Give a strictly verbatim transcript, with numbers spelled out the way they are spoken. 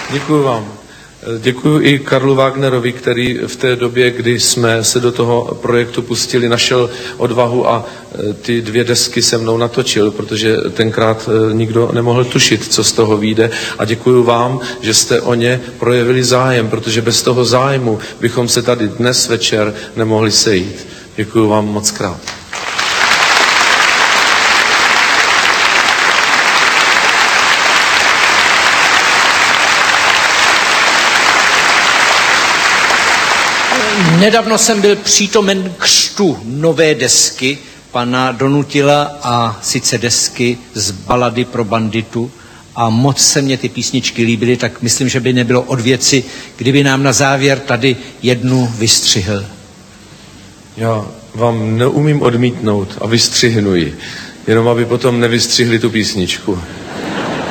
Děkuji vám. Děkuji i Karlu Wagnerovi, který v té době, kdy jsme se do toho projektu pustili, našel odvahu a ty dvě desky se mnou natočil, protože tenkrát nikdo nemohl tušit, co z toho vyjde. A děkuji vám, že jste o ně projevili zájem, protože bez toho zájmu bychom se tady dnes večer nemohli sejít. Děkuji vám moc krát. Nedávno jsem byl přítomen křtu nové desky pana Donutila, a sice desky z balady pro banditu, a moc se mě ty písničky líbily, tak myslím, že by nebylo od věci, kdyby nám na závěr tady jednu vystřihl. Já vám neumím odmítnout a vystřihnu ji, jenom aby potom nevystřihli tu písničku.